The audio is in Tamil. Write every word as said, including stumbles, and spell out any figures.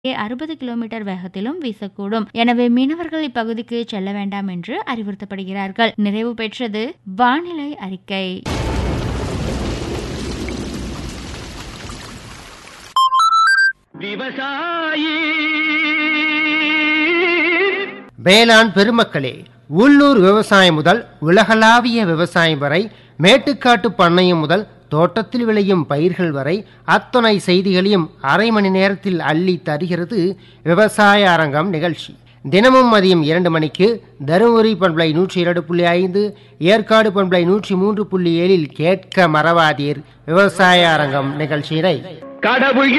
அறுபது கிலோமீட்டர் வேகத்திலும் வீசக்கூடும். எனவே மீனவர்கள் இப்பகுதிக்கு செல்ல வேண்டாம் என்று அறிவுறுத்தப்படுகிறார்கள். நிறைவு பெற்றது வானிலை அறிக்கை. விவசாயி வேளாண் பெருமக்களே, உள்ளூர் விவசாயம் முதல் உலகளாவிய விவசாயம் வரை, மேட்டுக்காட்டு பண்ணையம் முதல் தோட்டத்தில் விளையும் பயிர்கள் வரை அத்தனை செய்திகளையும் அரை மணி நேரத்தில் அள்ளி தருகிறது விவசாய அரங்கம் நிகழ்ச்சி. தினமும் மதியம் இரண்டு மணிக்கு தருமபுரி பண்பலை நூற்றி இரண்டு புள்ளி ஐந்து, ஏற்காடு பண்பலை நூற்றி மூன்று புள்ளி ஏழில் கேட்க மறவாதீர் விவசாய அரங்கம் நிகழ்ச்சியினை. கடவுள்